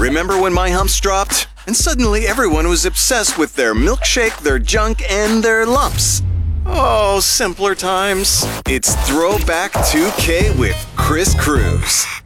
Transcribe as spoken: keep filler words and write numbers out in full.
Remember when my humps dropped? And suddenly everyone was obsessed with their milkshake, their junk, and their lumps. Oh, simpler times. It's Throwback two K with Chris Cruz.